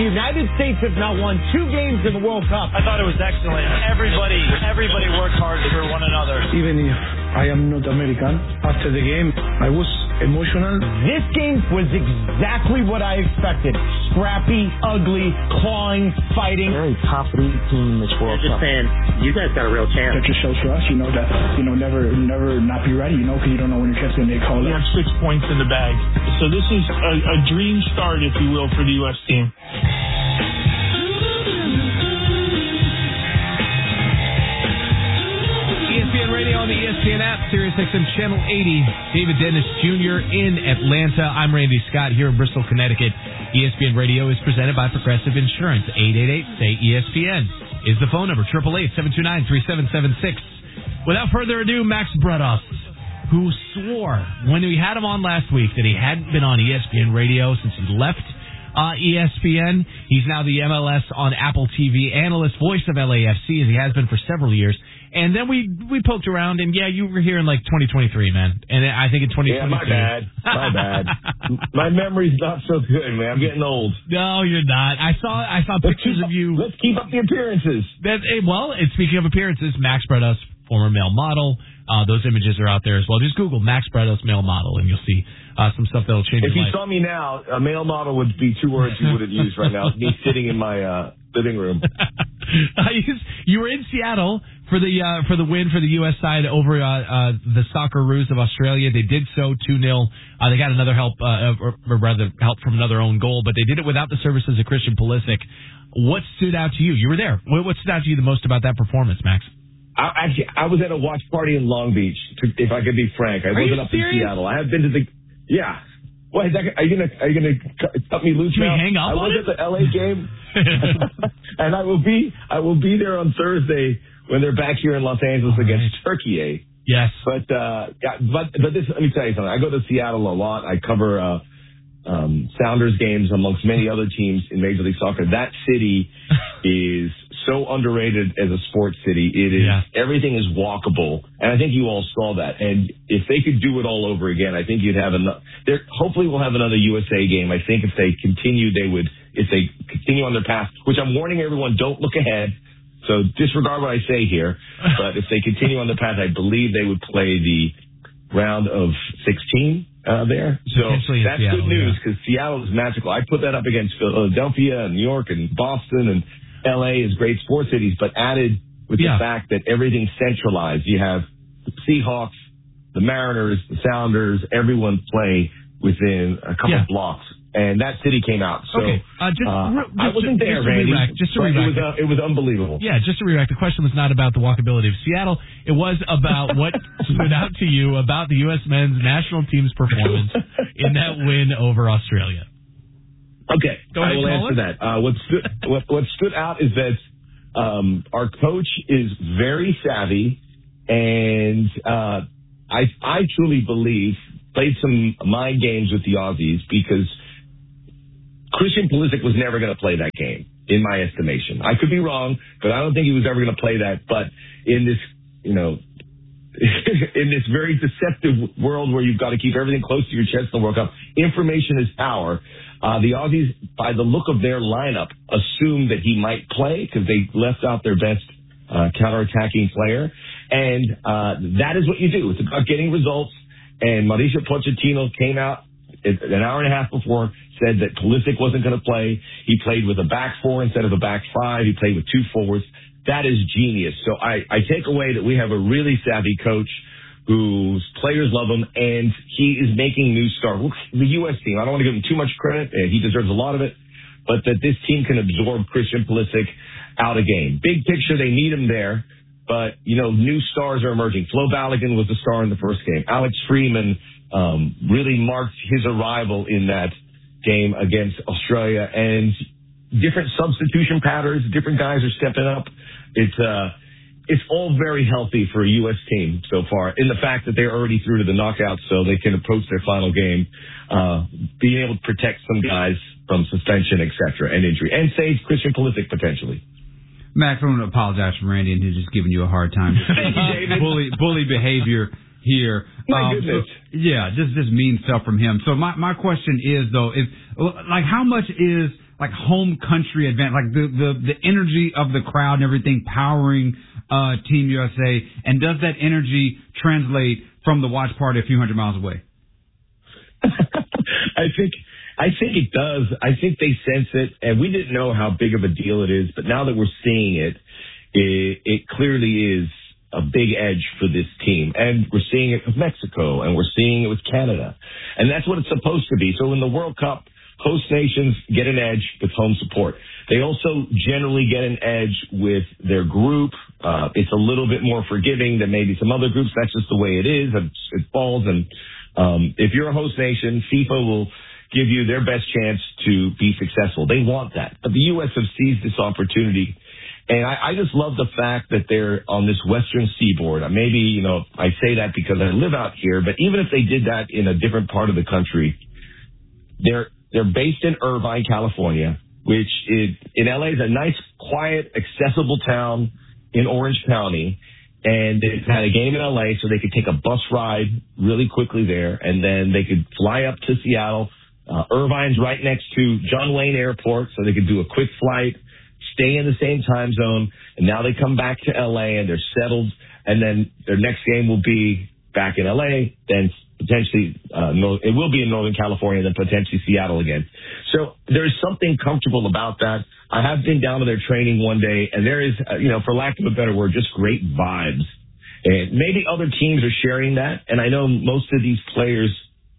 United States have now won 2 games in the World Cup. I thought it was excellent. Everybody worked hard for one another. Even if I am not American, after the game, I was emotional. This game was exactly what I expected. Scrappy, ugly, clawing, fighting. Very top league team in this World Cup. Just saying, you guys got a real chance. That just shows for us, never not be ready, because you don't know when your kid's going to get called up. We have 6 points in the bag. So this is a dream start, if you will, for the U.S. team. ESPN Radio on the ESPN app, Sirius XM Channel 80. David Dennis Jr. in Atlanta. I'm Randy Scott here in Bristol, Connecticut. ESPN Radio is presented by Progressive Insurance. 888-SAY-ESPN is the phone number. 888-729-3776. Without further ado, Max Bretos, who swore when we had him on last week that he hadn't been on ESPN Radio since he left ESPN. He's now the MLS on Apple TV analyst, voice of LAFC, as he has been for several years. And then we poked around, and you were here in 2023, man. And I think in 2023. Yeah, my bad. My memory's not so good, man. I'm getting old. No, you're not. I saw pictures of you. Let's keep up the appearances. And speaking of appearances, Max Bretos, former male model. Those images are out there as well. Just Google Max Bretos male model, and you'll see some stuff that'll change your life. If you saw me now, a male model would be 2 words you would have used right now. Me sitting in my living room. You were in Seattle for the win for the U.S. side over the Socceroos of Australia. They did so 2-0. They got another help, or rather help from another own goal, but they did it without the services of Christian Pulisic. What stood out to you? You were there. What stood out to you the most about that performance, Max? I was at a watch party in Long Beach, if I could be frank. I wasn't up in Seattle. I have been to the... Yeah. What, are you gonna cut me loose now? Can we hang up I was at the LA game, and I will be there on Thursday when they're back here in Los Angeles against Turkey. Yes. But this, let me tell you something. I go to Seattle a lot. I cover Sounders games amongst many other teams in Major League Soccer. That city is so underrated as a sports city. It is everything is walkable, and I think you all saw that. And if they could do it all over again, I think you'd have hopefully we'll have another USA game. I think if they continue on their path, which I'm warning everyone, don't look ahead. So disregard what I say here. But if they continue on their path, I believe they would play the round of 16 there. So that's Seattle, good news because Seattle is magical. I put that up against Philadelphia and New York and Boston, and LA is great sports cities, but added with the fact that everything's centralized. You have the Seahawks, the Mariners, the Sounders, everyone play within a couple of blocks. And that city came out. So I wasn't there, Randy. It was unbelievable. Yeah, just to react, the question was not about the walkability of Seattle. It was about what stood out to you about the U.S. men's national team's performance in that win over Australia. Okay, I will answer that. What stood out is that our coach is very savvy, and I truly believe played some mind games with the Aussies because Christian Pulisic was never going to play that game, in my estimation. I could be wrong, but I don't think he was ever going to play that. But in this, in this very deceptive world where you've got to keep everything close to your chest in the World Cup, information is power. The Aussies, by the look of their lineup, assumed that he might play because they left out their best counterattacking player. And that is what you do. It's about getting results. And Mauricio Pochettino came out an hour and a half before, said that Pulisic wasn't going to play. He played with a back 4 instead of a back 5. He played with 2 forwards. That is genius. So I take away that we have a really savvy coach whose players love him, and he is making new stars. The U.S. team, I don't want to give him too much credit, and he deserves a lot of it, but that this team can absorb Christian Pulisic out a game. Big picture, they need him there, but, new stars are emerging. Flo Balogun was the star in the first game. Alex Freeman really marked his arrival in that game against Australia, and different substitution patterns, different guys are stepping up. It's all very healthy for a U.S. team so far in the fact that they're already through to the knockouts so they can approach their final game, being able to protect some guys from suspension, etc., and injury, and save Christian Pulisic potentially. Max, I want to apologize for Randy and who's just giving you a hard time. bully behavior here. My goodness. Just mean stuff from him. So my question is, though, how much is like home country advantage, like the energy of the crowd and everything powering Team USA? And does that energy translate from the watch party a few hundred miles away? I think it does. I think they sense it, and we didn't know how big of a deal it is, but now that we're seeing it, it clearly is a big edge for this team. And we're seeing it with Mexico, and we're seeing it with Canada. And that's what it's supposed to be. So in the World Cup, host nations get an edge with home support. They also generally get an edge with their group. It's a little bit more forgiving than maybe some other groups. That's just the way it is. It falls. And if you're a host nation, FIFA will give you their best chance to be successful. They want that. But the U.S. have seized this opportunity. And I just love the fact that they're on this western seaboard. Maybe, I say that because I live out here, but even if they did that in a different part of the country, they're based in Irvine, California, which in LA is a nice, quiet, accessible town in Orange County. And they had a game in LA, so they could take a bus ride really quickly there, and then they could fly up to Seattle. Irvine's right next to John Wayne Airport, so they could do a quick flight, stay in the same time zone, and now they come back to L.A. and they're settled, and then their next game will be back in L.A., then potentially it will be in Northern California, then potentially Seattle again. So there's something comfortable about that. I have been down to their training one day, and there is, for lack of a better word, just great vibes. And maybe other teams are sharing that, and I know most of these players,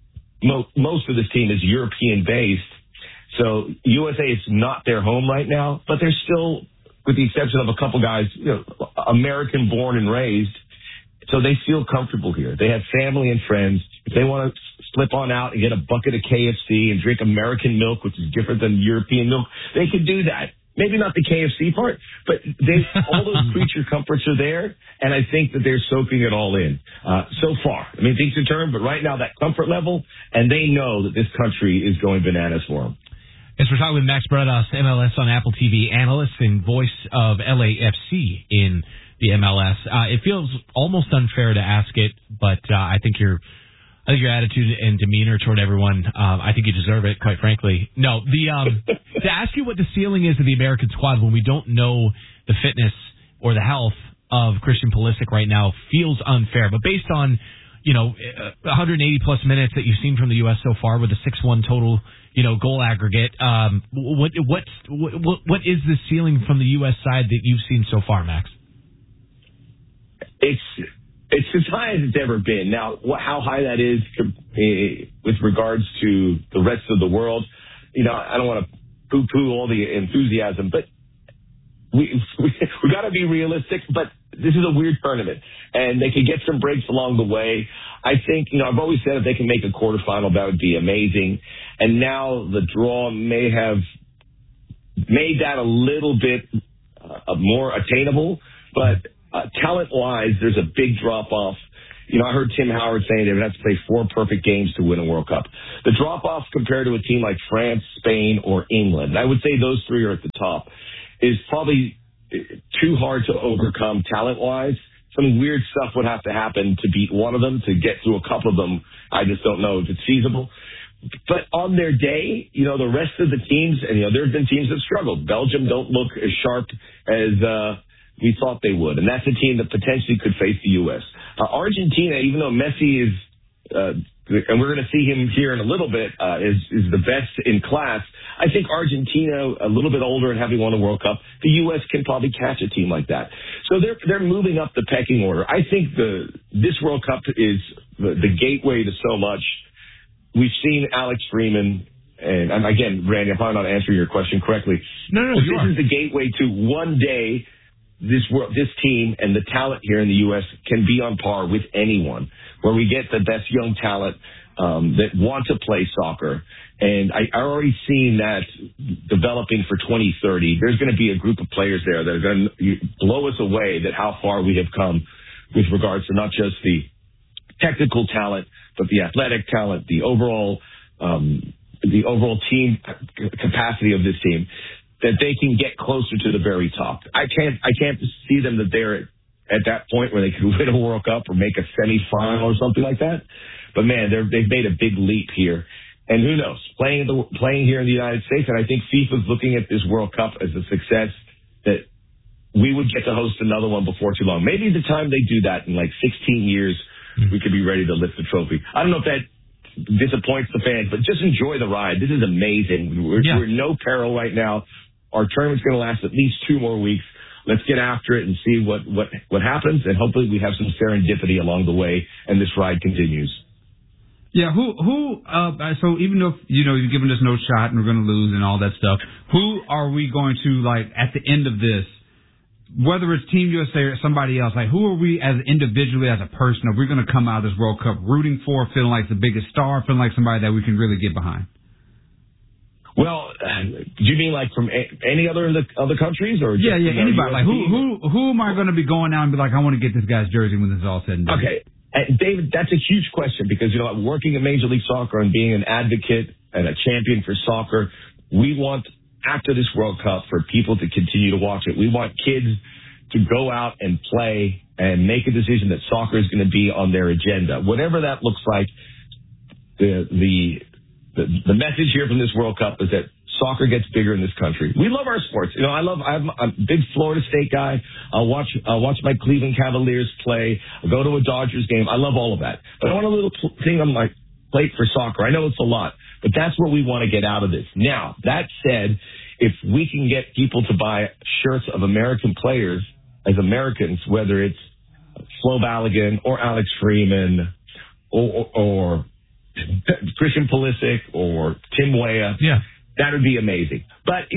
most of this team is European-based. So USA is not their home right now, but they're still, with the exception of a couple guys, American born and raised. So they feel comfortable here. They have family and friends. If they want to slip on out and get a bucket of KFC and drink American milk, which is different than European milk, they could do that. Maybe not the KFC part, but all those creature comforts are there, and I think that they're soaking it all in so far. Things are turned, but right now that comfort level, and they know that this country is going bananas for them. Yes, we're talking with Max Bretos, MLS on Apple TV analyst and voice of LAFC in the MLS. It feels almost unfair to ask it, but I think your attitude and demeanor toward everyone, I think you deserve it, quite frankly. No, to ask you what the ceiling is of the American squad when we don't know the fitness or the health of Christian Pulisic right now feels unfair. But based on 180 plus minutes that you've seen from the U.S. so far with a 6-1 total, goal aggregate, what is the ceiling from the U.S. side that you've seen so far, Max? It's as high as it's ever been. Now, how high that is with regards to the rest of the world, I don't want to poo-poo all the enthusiasm, but we got to be realistic. But this is a weird tournament, and they could get some breaks along the way. I think, I've always said if they can make a quarterfinal, that would be amazing. And now the draw may have made that a little bit more attainable, but talent-wise, there's a big drop-off. I heard Tim Howard saying they would have to play 4 perfect games to win a World Cup. The drop-off compared to a team like France, Spain, or England, I would say those 3 are at the top, is probably too hard to overcome talent-wise. Some weird stuff would have to happen to beat one of them. To get through a couple of them, I just don't know if it's feasible. But on their day, the rest of the teams, and there have been teams that struggled. Belgium don't look as sharp as we thought they would, and that's a team that potentially could face the U.S. Argentina, even though Messi is, and we're going to see him here in a little bit, is the best in class, I think Argentina, a little bit older and having won a World Cup, the U.S. can probably catch a team like that. So they're moving up the pecking order. I think this World Cup is the gateway to so much. We've seen Alex Freeman, and again, Randy, I'm probably not answering your question correctly. No, this is the gateway to one day this team and the talent here in the U.S. can be on par with anyone, where we get the best young talent that want to play soccer. And I already seen that developing for 2030. There's going to be a group of players there that are going to blow us away that how far we have come with regards to not just the technical talent, but the athletic talent, the overall team capacity of this team, that they can get closer to the very top. I can't see them that they're at that point where they could win a World Cup or make a semifinal or something like that. But man, they've made a big leap here. And who knows? Playing here in the United States, and I think FIFA's looking at this World Cup as a success that we would get to host another one before too long. Maybe the time they do that in like 16 years, we could be ready to lift the trophy. I don't know if that disappoints the fans, but just enjoy the ride. This is amazing. We're in no peril right now. Our tournament's going to last at least 2 more weeks. Let's get after it and see what happens, and hopefully we have some serendipity along the way, and this ride continues. Yeah, so even though, you've given us no shot and we're going to lose and all that stuff, who are we going to, like, at the end of this, whether it's Team USA or somebody else, like, who are we as individually, as a person, are we going to come out of this World Cup rooting for, feeling like the biggest star, feeling like somebody that we can really get behind? Well, do you mean like from any other countries, or just, anybody? Like who am I going to be going out and be like, I want to get this guy's jersey when this is all said and done? Okay. David, that's a huge question because, working in Major League Soccer and being an advocate and a champion for soccer, we want, after this World Cup, for people to continue to watch it. We want kids to go out and play and make a decision that soccer is going to be on their agenda. Whatever that looks like, the message here from this World Cup is that soccer gets bigger in this country. We love our sports. I'm a big Florida State guy. I'll watch my Cleveland Cavaliers play. I'll go to a Dodgers game. I love all of that. But I want a little thing on my plate for soccer. I know it's a lot, but that's what we want to get out of this. Now, that said, if we can get people to buy shirts of American players as Americans, whether it's Flo Balogun or Alex Freeman or Christian Pulisic or Tim Weah, that would be amazing. But,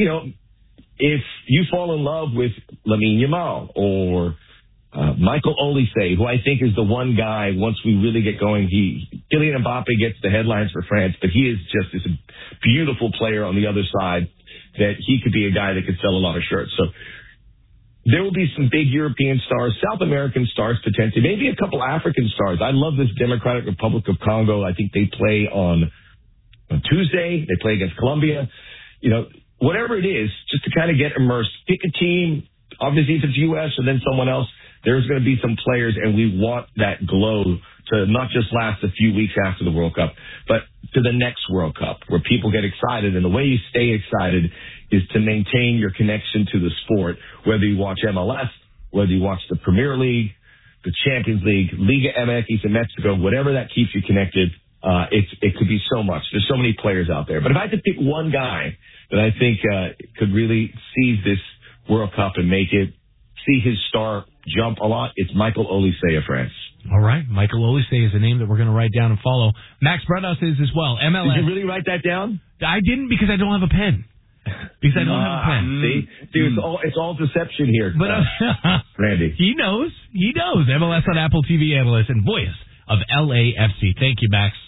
if you fall in love with Lamine Yamal or Michael Olise, who I think is the one guy, once we really get going, Kylian Mbappe gets the headlines for France, but he is just this beautiful player on the other side that he could be a guy that could sell a lot of shirts. So there will be some big European stars, South American stars potentially, maybe a couple African stars. I love this Democratic Republic of Congo. I think they play on Tuesday. They play against Colombia. Whatever it is, just to kind of get immersed. Pick a team. Obviously, if it's U.S. or then someone else, there's going to be some players, and we want that glow to not just last a few weeks after the World Cup, but to the next World Cup where people get excited. And the way you stay excited is to maintain your connection to the sport, whether you watch MLS, whether you watch the Premier League, the Champions League, Liga MX in Mexico, whatever that keeps you connected. It could be so much. There's so many players out there. But if I had to pick one guy that I think could really seize this World Cup and see his star jump a lot, it's Michael Olise of France. All right. Michael Olise is a name that we're going to write down and follow. Max Bretos is as well. MLS. Did you really write that down? I didn't because I don't have a pen. Because I don't have a pen. See, it's all deception here, but Randy. He knows. MLS on Apple TV analyst and voice of LAFC. Thank you, Max.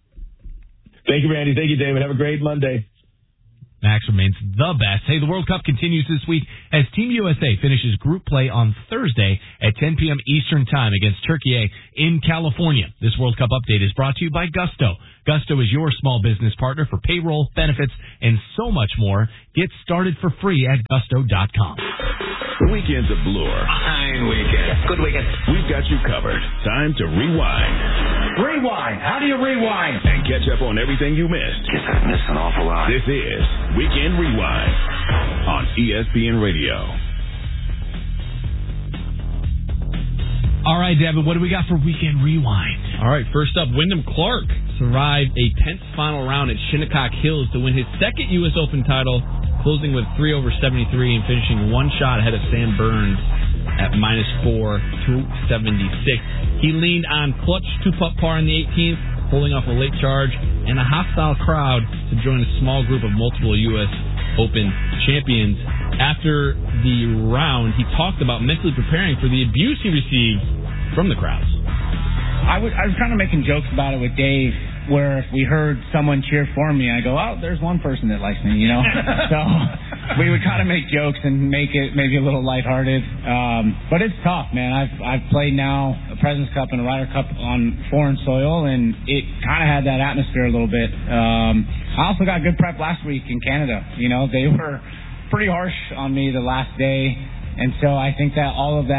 Thank you, Randy. Thank you, David. Have a great Monday. Max remains the best. Hey, the World Cup continues this week as Team USA finishes group play on Thursday at 10 p.m. Eastern Time against Turkey in California. This World Cup update is brought to you by Gusto. Gusto is your small business partner for payroll, benefits, and so much more. Get started for free at gusto.com. The weekend's a blur. Fine weekend. Good weekend. We've got you covered. Time to rewind. Rewind. How do you rewind? And catch up on everything you missed. Guess I missed an awful lot. This is Weekend Rewind on ESPN Radio. All right, Devin, what do we got for Weekend Rewind? All right, first up, Wyndham Clark survived a tense final round at Shinnecock Hills to win his second U.S. Open title, closing with 3 over 73 and finishing one shot ahead of Sam Burns at -4, 276. He leaned on clutch 2-putt par in the 18th, pulling off a late charge and a hostile crowd to join a small group of multiple U.S. Open champions. After the round, he talked about mentally preparing for the abuse he received from the crowds. I was kind of making jokes about it with Dave, where if we heard someone cheer for me, I go, oh, there's one person that likes me, So we would kind of make jokes and make it maybe a little lighthearted. But it's tough, man. I've played now a President's Cup and a Ryder Cup on foreign soil, and it kind of had that atmosphere a little bit. I also got good prep last week in Canada. They were pretty harsh on me the last day. And so I think that all of that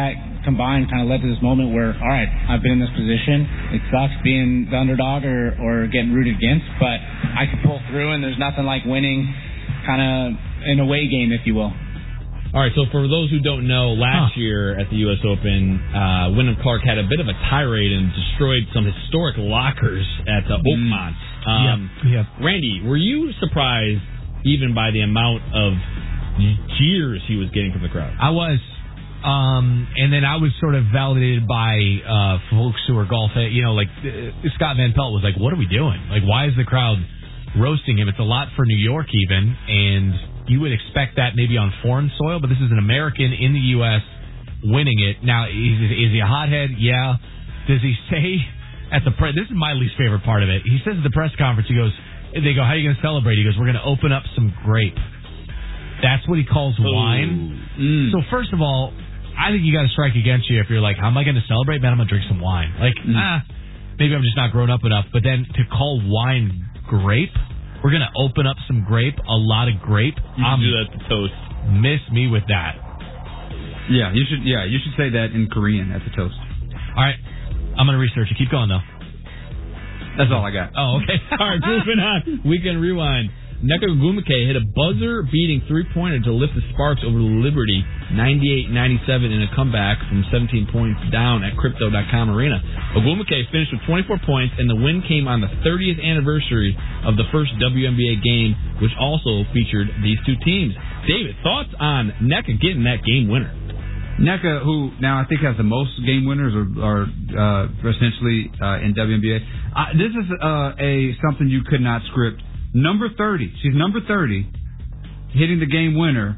combined kind of led to this moment where, all right, I've been in this position. It sucks being the underdog or getting rooted against, but I can pull through, and there's nothing like winning kind of an away game, if you will. All right, so for those who don't know, last year at the U.S. Open, Wyndham Clark had a bit of a tirade and destroyed some historic lockers at Oakmont. Randy, were you surprised even by the amount of jeers he was getting from the crowd? I was. And then I was sort of validated by folks who are golfing. Like Scott Van Pelt was like, what are we doing? Like, why is the crowd roasting him? It's a lot for New York even, and you would expect that maybe on foreign soil, but this is an American in the U.S. winning it. Now, is he a hothead? Yeah. Does he say at the this is my least favorite part of it. He says at the press conference, they go, how are you going to celebrate? He goes, we're going to open up some grape. That's what he calls wine. So first of all, I think you got to strike against you if you're like, how am I going to celebrate? Man, I'm going to drink some wine. Like, maybe I'm just not grown up enough. But then to call wine grape, we're going to open up some grape, a lot of grape. You can do that to toast. Miss me with that. Yeah, you should say that in Korean as a toast. All right, I'm going to research it. Keep going, though. That's all I got. Oh, okay. All right, moving on. Weekend Rewind. Nneka Ogwumike hit a buzzer-beating three-pointer to lift the Sparks over Liberty 98-97 in a comeback from 17 points down at Crypto.com Arena. Ogwumike finished with 24 points, and the win came on the 30th anniversary of the first WNBA game, which also featured these two teams. David, thoughts on Nneka getting that game winner? Nneka, who now I think has the most game winners or essentially in WNBA. This is something you could not script. Number 30. She's number 30, hitting the game winner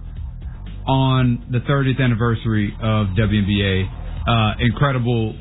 on the 30th anniversary of WNBA. Incredible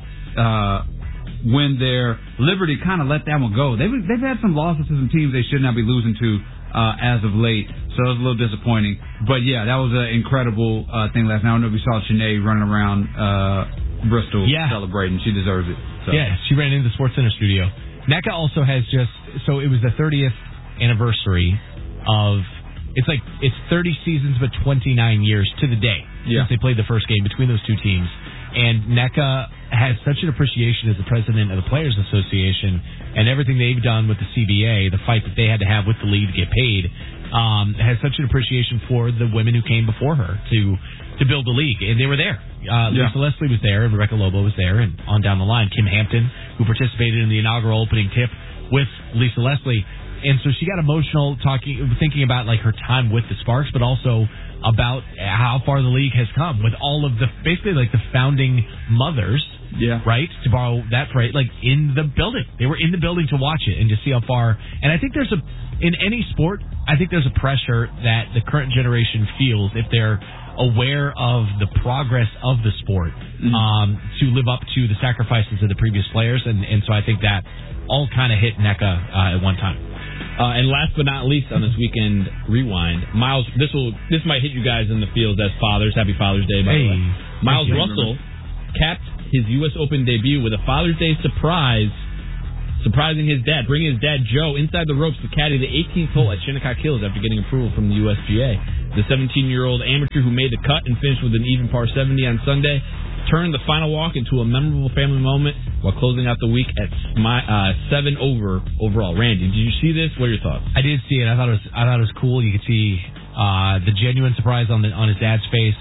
win there. Liberty kind of let that one go. They've had some losses to some teams they should not be losing to as of late, so it was a little disappointing. But, yeah, that was an incredible thing last night. I don't know if we saw Sinead running around Bristol celebrating. She deserves it. So. Yeah, she ran into the SportsCenter studio. Nneka also has so it was the 30th anniversary of it's 30 seasons but 29 years to the day since they played the first game between those two teams, and Nneka has such an appreciation as the president of the Players Association and everything they've done with the CBA, the fight that they had to have with the league to get paid, has such an appreciation for the women who came before her to build the league, and they were there. Lisa Leslie was there, and Rebecca Lobo was there, and on down the line, Kim Hampton, who participated in the inaugural opening tip with Lisa Leslie. And so she got emotional thinking about like her time with the Sparks, but also about how far the league has come with all of basically like the founding mothers, right? To borrow that phrase, like in the building. They were in the building to watch it and to see how far. And I think in any sport, I think there's a pressure that the current generation feels if they're aware of the progress of the sport to live up to the sacrifices of the previous players. And so I think that all kind of hit Nneka at one time. And last but not least on this weekend rewind, Miles, this might hit you guys in the field as fathers. Happy Father's Day, by the way. Miles Russell capped his U.S. Open debut with a Father's Day surprise, surprising his dad, bringing his dad Joe inside the ropes to caddy the 18th hole at Shinnecock Hills after getting approval from the USGA. The 17-year-old amateur who made the cut and finished with an even par 70 on Sunday turned the final walk into a memorable family moment while closing out the week at 7 over overall. Randy, did you see this? What are your thoughts? I did see it. I thought it was cool. You could see the genuine surprise on his dad's face.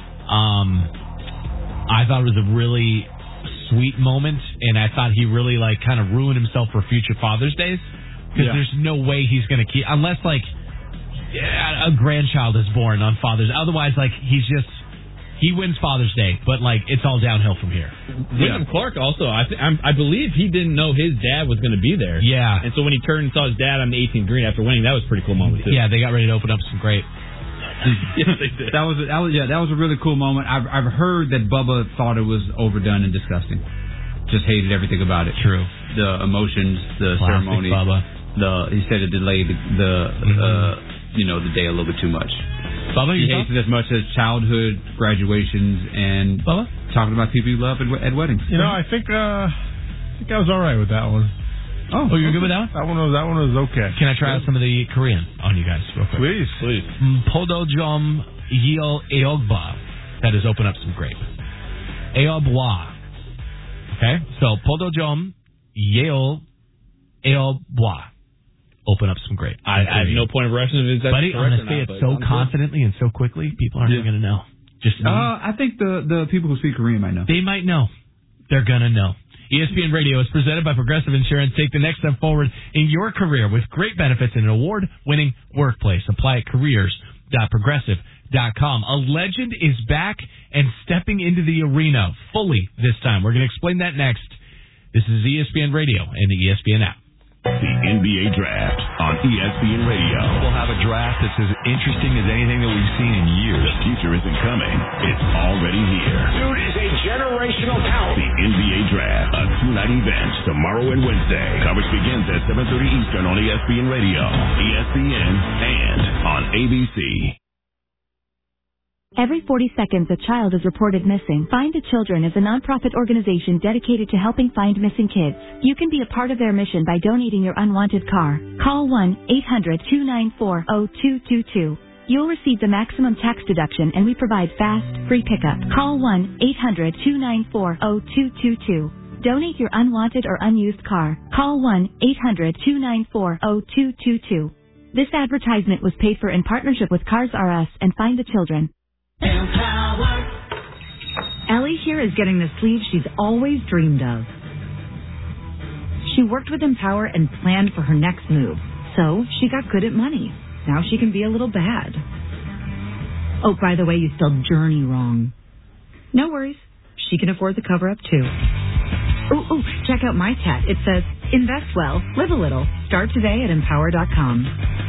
I thought it was a really sweet moment, and I thought he really like kind of ruined himself for future Father's Days because there's no way he's going to keep unless like a grandchild is born on Father's. Otherwise, like he wins Father's Day, but like it's all downhill from here. Wyndham Clark also, I believe he didn't know his dad was going to be there. Yeah, and so when he turned and saw his dad on the 18th green after winning, that was a pretty cool moment too. Yeah, they got ready to open up some grape. Yes, they did. That was a really cool moment. I've heard that Bubba thought it was overdone and disgusting. Just hated everything about it. True. The emotions, the classic ceremony. Bubba. He said it delayed the day a little bit too much. Bubba, he hates it as much as childhood graduations and talking about people you love at weddings. I think I was all right with that one. Oh, you're good with that one? That one was okay. Can I try out some of the Korean on you guys real quick? Please. Podojom Yeo Eogba. That is open up some grape. Ao Bois. Okay? So, Podojom, Yale, Ao Bois. Open up some grapes. I have no point of reference if that's Buddy, I'm going to say it so confidently and so quickly, people aren't even going to know. Just me. I think the people who speak Korean might know. They might know. They're going to know. ESPN Radio is presented by Progressive Insurance. Take the next step forward in your career with great benefits and an award-winning workplace. Apply at careers.progressive.com. A legend is back and stepping into the arena fully this time. We're going to explain that next. This is ESPN Radio and the ESPN app. The NBA Draft on ESPN Radio. We'll have a draft that's as interesting as anything that we've seen in years. The future isn't coming. It's already here. Dude is a generational talent. The NBA Draft, a two-night event tomorrow and Wednesday. Coverage begins at 7:30 Eastern on ESPN Radio, ESPN, and on ABC. Every 40 seconds, a child is reported missing. Find the Children is a nonprofit organization dedicated to helping find missing kids. You can be a part of their mission by donating your unwanted car. Call 1-800-294-0222. You'll receive the maximum tax deduction, and we provide fast, free pickup. Call 1-800-294-0222. Donate your unwanted or unused car. Call 1-800-294-0222. This advertisement was paid for in partnership with Cars R Us and Find the Children. Empower. Ellie here is getting the sleep she's always dreamed of. She worked with Empower and planned for her next move, so she got good at money. Now she can be a little bad. Oh, by the way, you spelled journey wrong. No worries. She can afford the cover-up, too. Ooh, check out my tat. It says, invest well, live a little. Start today at Empower.com.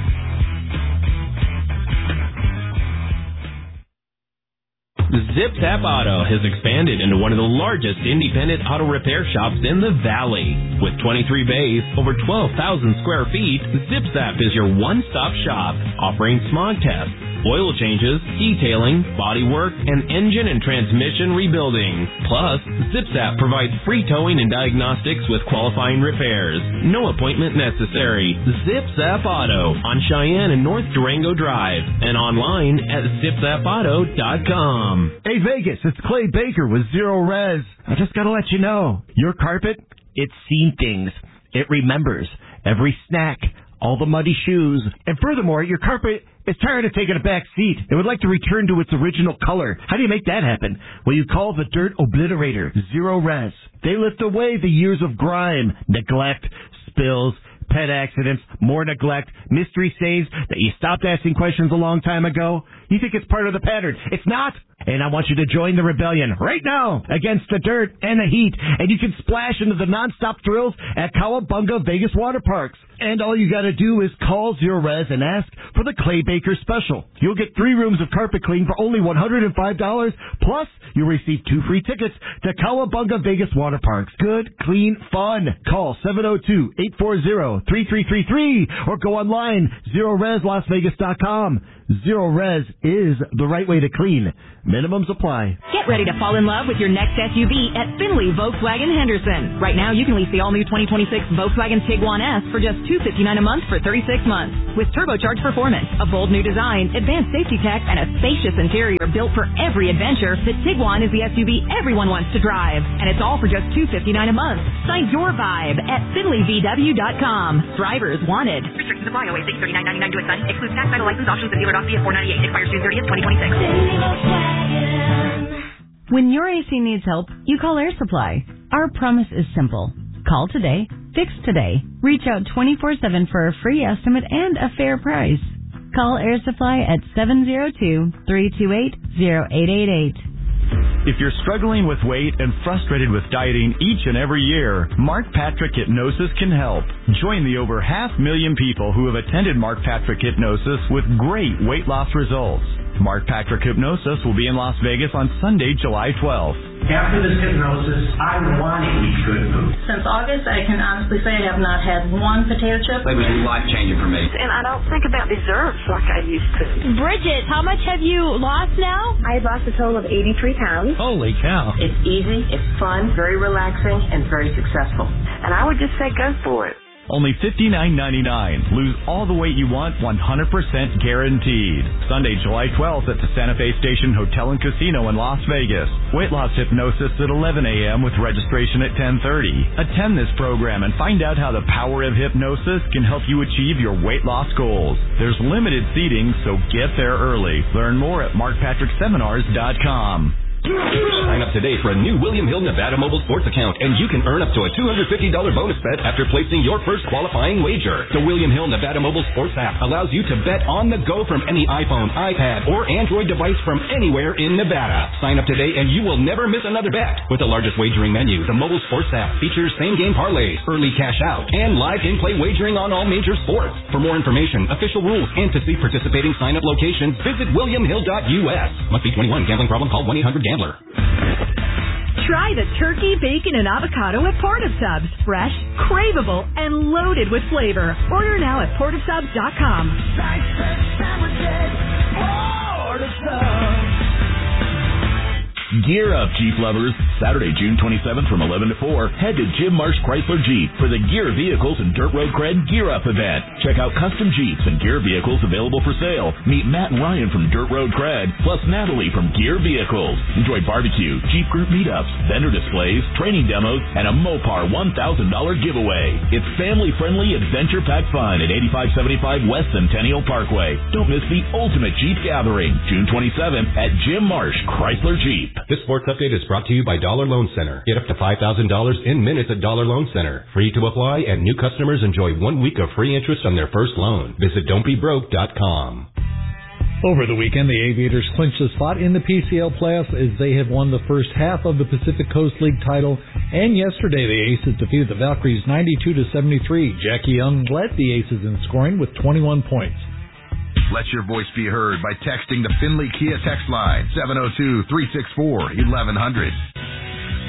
Zip Zap Auto has expanded into one of the largest independent auto repair shops in the Valley. With 23 bays, over 12,000 square feet, Zip Zap is your one-stop shop, offering smog tests, oil changes, detailing, bodywork, and engine and transmission rebuilding. Plus, Zip Zap provides free towing and diagnostics with qualifying repairs. No appointment necessary. Zip Zap Auto on Cheyenne and North Durango Drive and online at zipzapauto.com. Hey Vegas, it's Clay Baker with Zero Res. I just gotta let you know, your carpet, it's seen things. It remembers every snack, all the muddy shoes, and furthermore, your carpet is tired of taking a back seat. It would like to return to its original color. How do you make that happen? Well, you call the Dirt Obliterator, Zero Res. They lift away the years of grime, neglect, spills, pet accidents, more neglect, mystery stains that you stopped asking questions a long time ago. You think it's part of the pattern. It's not. And I want you to join the rebellion right now against the dirt and the heat. And you can splash into the nonstop thrills at Cowabunga Vegas Water Parks. And all you got to do is call Zero Res and ask for the Clay Baker special. You'll get 3 rooms of carpet clean for only $105. Plus, you'll receive 2 free tickets to Cowabunga Vegas Water Parks. Good, clean, fun. Call 702-840-3333 or go online, ZeroResLasVegas.com. Zero Res is the right way to clean. Minimums apply. Get ready to fall in love with your next SUV at Findlay Volkswagen Henderson. Right now, you can lease the all-new 2026 Volkswagen Tiguan S for just $259 a month for 36 months. With turbocharged performance, a bold new design, advanced safety tech, and a spacious interior built for every adventure, the Tiguan is the SUV everyone wants to drive. And it's all for just $259 a month. Find your vibe at FindlayVW.com. Drivers wanted. Restrictions apply. OA 39.99 to sign. Excludes tax, title, license, options, and dealer doc fee at $498. Expires June 30th, 2026. When your AC needs help, you call Air Supply. Our promise is simple. Call today, fix today. Reach out 24/7 for a free estimate and a fair price. Call Air Supply at 702-328-0888. If you're struggling with weight and frustrated with dieting each and every year, Mark Patrick Hypnosis can help. Join the over 500,000 people who have attended Mark Patrick Hypnosis with great weight loss results. Mark Patrick Hypnosis will be in Las Vegas on Sunday, July 12th. After this hypnosis, I want to eat good food. Since August, I can honestly say I have not had one potato chip. It was life-changing for me. And I don't think about desserts like I used to. Bridget, how much have you lost now? I lost a total of 83 pounds. Holy cow. It's easy, it's fun, very relaxing, and very successful. And I would just say go for it. only $59.99. Lose all the weight you want, 100% guaranteed. Sunday, July 12th at the Santa Fe Station Hotel and Casino in Las Vegas. Weight loss hypnosis at 11 a.m. with registration at 10:30. Attend this program and find out how the power of hypnosis can help you achieve your weight loss goals. There's limited seating, so get there early. Learn more at markpatrickseminars.com. Sign up today for a new William Hill Nevada mobile sports account, and you can earn up to a $250 bonus bet after placing your first qualifying wager. The William Hill Nevada mobile sports app allows you to bet on the go from any iPhone, iPad, or Android device from anywhere in Nevada. Sign up today and you will never miss another bet. With the largest wagering menu, the mobile sports app features same-game parlays, early cash out, and live in-play wagering on all major sports. For more information, official rules, and to see participating sign-up locations, visit williamhill.us. Must be 21. Gambling problem? Call 1-800-GAMBLER. Try the turkey, bacon, and avocado at Portive Subs. Fresh, craveable, and loaded with flavor. Order now at portivesubs.com. Gear up, Jeep lovers. Saturday, June 27th from 11 to 4, head to Jim Marsh Chrysler Jeep for the Gear Vehicles and Dirt Road Cred Gear Up event. Check out custom Jeeps and Gear Vehicles available for sale. Meet Matt and Ryan from Dirt Road Cred, plus Natalie from Gear Vehicles. Enjoy barbecue, Jeep group meetups, vendor displays, training demos, and a Mopar $1,000 giveaway. It's family-friendly, adventure-packed fun at 8575 West Centennial Parkway. Don't miss the ultimate Jeep gathering, June 27th at Jim Marsh Chrysler Jeep. This sports update is brought to you by Dollar Loan Center. Get up to $5,000 in minutes at Dollar Loan Center. Free to apply, and new customers enjoy 1 week of free interest on their first loan. Visit don'tbebroke.com. Over the weekend, the Aviators clinched a spot in the PCL playoffs as they have won the first half of the Pacific Coast League title. And yesterday, the Aces defeated the Valkyries 92-73. Jackie Young led the Aces in scoring with 21 points. Let your voice be heard by texting the Findlay Kia text line, 702-364-1100.